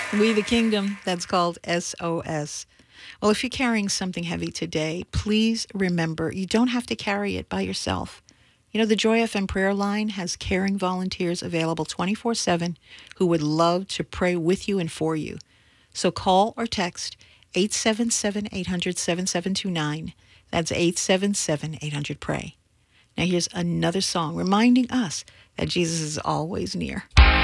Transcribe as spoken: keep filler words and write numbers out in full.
We the Kingdom, that's called S O S. Well, if you're carrying something heavy today, please remember you don't have to carry it by yourself. You know, the Joy F M prayer line has caring volunteers available twenty-four seven who would love to pray with you and for you. So call or text eight seven seven, eight hundred, seven seven two nine. That's eight seven seven, eight hundred, pray. Now here's another song reminding us that Jesus is always near.